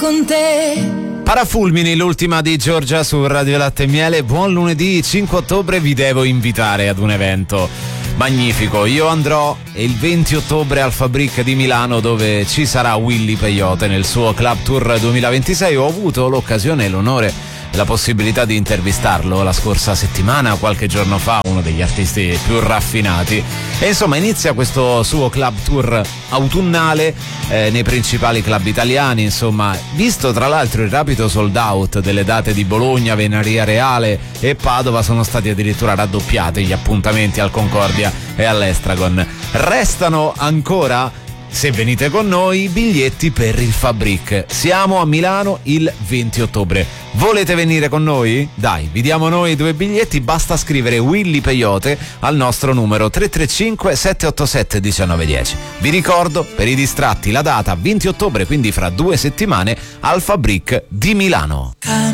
con te. Parafulmini, l'ultima di Giorgia su Radio Latte e Miele. Buon lunedì 5 ottobre, vi devo invitare ad un evento magnifico. Io andrò il 20 ottobre al Fabric di Milano, dove ci sarà Willy Peyote nel suo Club Tour 2026. Ho avuto l'occasione e l'onore, la possibilità di intervistarlo la scorsa settimana, qualche giorno fa, uno degli artisti più raffinati, e insomma inizia questo suo club tour autunnale nei principali club italiani. Insomma, visto tra l'altro il rapido sold out delle date di Bologna, Venaria Reale e Padova, sono stati addirittura raddoppiati gli appuntamenti al Concordia e all'Estragon. Restano ancora, se venite con noi, i biglietti per il Fabric. Siamo a Milano il 20 ottobre. Volete venire con noi? Dai, vi diamo noi 2 biglietti, basta scrivere Willy Peyote al nostro numero 335 787 1910. Vi ricordo, per i distratti, la data 20 ottobre, quindi fra 2 settimane, al Fabric di Milano.